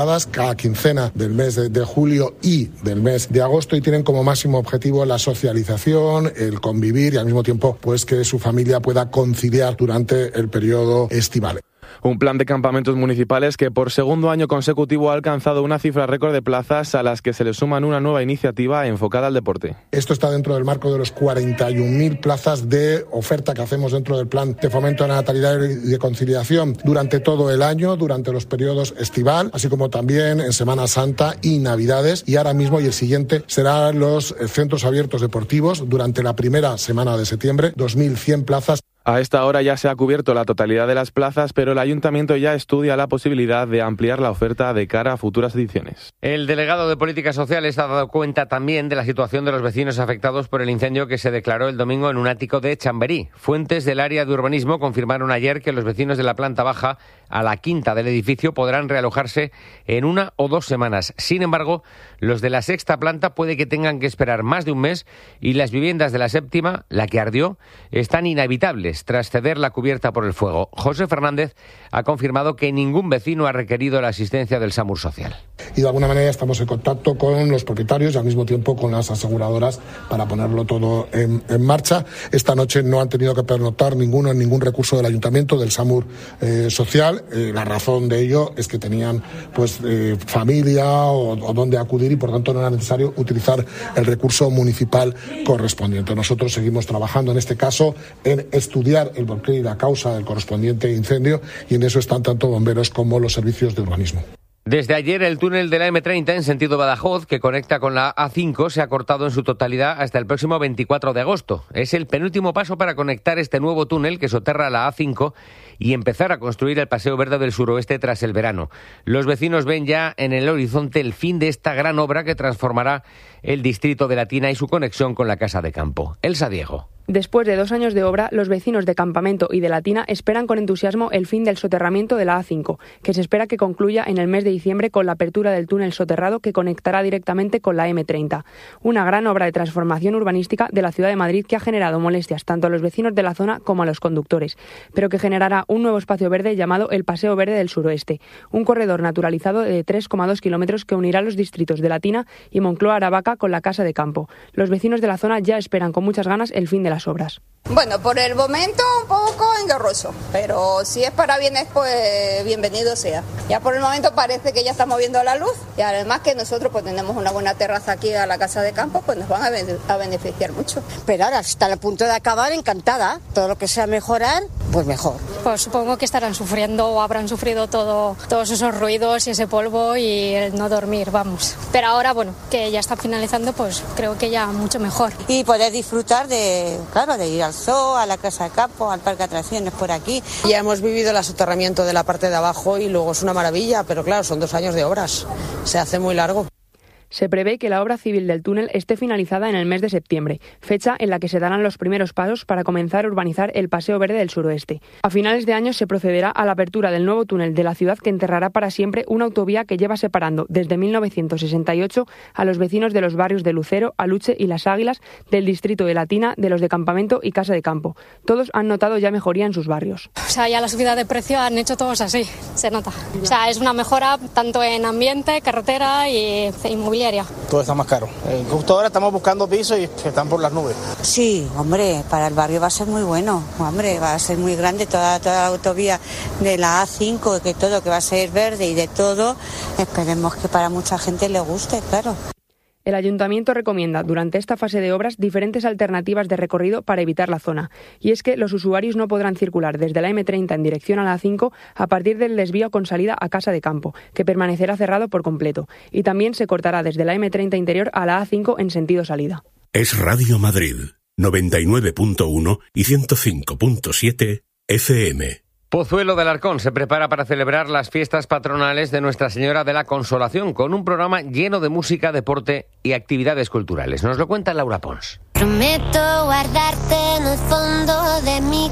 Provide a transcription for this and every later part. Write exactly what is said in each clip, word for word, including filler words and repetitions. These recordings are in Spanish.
cada quincena del mes de, de julio y del mes de agosto, y tienen como máximo objetivo la socialización, el convivir y al mismo tiempo pues que su familia pueda conciliar durante el periodo estival. Un plan de campamentos municipales que por segundo año consecutivo ha alcanzado una cifra récord de plazas, a las que se le suman una nueva iniciativa enfocada al deporte. Esto está dentro del marco de los cuarenta y un mil plazas de oferta que hacemos dentro del plan de fomento de la natalidad y de conciliación durante todo el año, durante los periodos estival, así como también en Semana Santa y Navidades. Y ahora mismo y el siguiente serán los centros abiertos deportivos durante la primera semana de septiembre, dos mil cien plazas. A esta hora ya se ha cubierto la totalidad de las plazas, pero el Ayuntamiento ya estudia la posibilidad de ampliar la oferta de cara a futuras ediciones. El delegado de Políticas Sociales ha dado cuenta también de la situación de los vecinos afectados por el incendio que se declaró el domingo en un ático de Chamberí. Fuentes del área de urbanismo confirmaron ayer que los vecinos de la planta baja a la quinta del edificio podrán realojarse en una o dos semanas. Sin embargo, los de la sexta planta puede que tengan que esperar más de un mes, y las viviendas de la séptima, la que ardió, están inhabitables tras ceder la cubierta por el fuego. José Fernández ha confirmado que ningún vecino ha requerido la asistencia del SAMUR Social. Y de alguna manera estamos en contacto con los propietarios y al mismo tiempo con las aseguradoras para ponerlo todo en, en marcha. Esta noche no han tenido que pernoctar ninguno en ningún recurso del Ayuntamiento, del SAMUR eh, Social. Eh, la razón de ello es que tenían pues eh, familia o, o donde acudir, y por tanto no era necesario utilizar el recurso municipal correspondiente. Nosotros seguimos trabajando en este caso en estudiar el porqué y la causa del correspondiente incendio, y en eso están tanto bomberos como los servicios de urbanismo. Desde ayer el túnel de la eme treinta en sentido Badajoz, que conecta con la a cinco, se ha cortado en su totalidad hasta el próximo veinticuatro de agosto. Es el penúltimo paso para conectar este nuevo túnel que soterra la a cinco y empezar a construir el Paseo Verde del Suroeste tras el verano. Los vecinos ven ya en el horizonte el fin de esta gran obra que transformará el distrito de Latina y su conexión con la Casa de Campo. Elsa Diego. Después de dos años de obra, los vecinos de Campamento y de Latina esperan con entusiasmo el fin del soterramiento de la a cinco, que se espera que concluya en el mes de diciembre con la apertura del túnel soterrado que conectará directamente con la eme treinta. Una gran obra de transformación urbanística de la ciudad de Madrid que ha generado molestias tanto a los vecinos de la zona como a los conductores, pero que generará un nuevo espacio verde llamado el Paseo Verde del Suroeste, un corredor naturalizado de tres coma dos kilómetros que unirá los distritos de Latina y Moncloa-Aravaca con la Casa de Campo. Los vecinos de la zona ya esperan con muchas ganas el fin de las obras. Bueno, por el momento un poco engorroso, pero si es para bienes, pues bienvenido sea. Ya por el momento parece que ya estamos viendo la luz, y además que nosotros pues tenemos una buena terraza aquí a la Casa de Campo, pues nos van a, ben- a beneficiar mucho. Pero ahora está a punto de acabar, encantada. Todo lo que sea mejorar, pues mejor. Pues supongo que estarán sufriendo o habrán sufrido todo, todos esos ruidos y ese polvo y el no dormir, vamos. Pero ahora, bueno, que ya está finalizando, pues creo que ya mucho mejor. Y poder disfrutar de, claro, de ir al zoo, a la Casa de Campo, al Parque de Atracciones por aquí. Ya hemos vivido el soterramiento de la parte de abajo y luego es una maravilla, pero claro, son dos años de obras. Se hace muy largo. Se prevé que la obra civil del túnel esté finalizada en el mes de septiembre, fecha en la que se darán los primeros pasos para comenzar a urbanizar el Paseo Verde del Suroeste. A finales de año se procederá a la apertura del nuevo túnel de la ciudad que enterrará para siempre una autovía que lleva separando desde mil novecientos sesenta y ocho a los vecinos de los barrios de Lucero, Aluche y Las Águilas, del distrito de Latina, de los de Campamento y Casa de Campo. Todos han notado ya mejoría en sus barrios. O sea, ya la subida de precio han hecho todos así, se nota. O sea, es una mejora tanto en ambiente, carretera y inmobiliaria. Todo está más caro. Eh, justo ahora estamos buscando pisos y están por las nubes. Sí, hombre, para el barrio va a ser muy bueno. Hombre, va a ser muy grande toda, toda la autovía de la a cinco, que todo, que va a ser verde y de todo. Esperemos que para mucha gente le guste, claro. El Ayuntamiento recomienda durante esta fase de obras diferentes alternativas de recorrido para evitar la zona. Y es que los usuarios no podrán circular desde la eme treinta en dirección a la a cinco a partir del desvío con salida a Casa de Campo, que permanecerá cerrado por completo. Y también se cortará desde la eme treinta interior a la a cinco en sentido salida. Es Radio Madrid, noventa y nueve punto uno y ciento cinco punto siete F M. Pozuelo de Alarcón se prepara para celebrar las fiestas patronales de Nuestra Señora de la Consolación con un programa lleno de música, deporte y actividades culturales. Nos lo cuenta Laura Pons. Prometo guardarte en el fondo de mi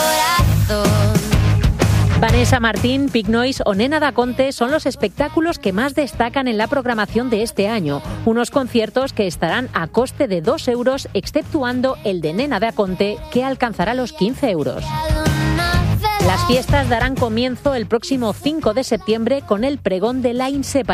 corazón. Vanessa Martín, Pig Noise o Nena da Conte son los espectáculos que más destacan en la programación de este año. Unos conciertos que estarán a coste de dos euros, exceptuando el de Nena da Conte, que alcanzará los quince euros. Las fiestas darán comienzo el próximo cinco de septiembre con el pregón de la Inseparables.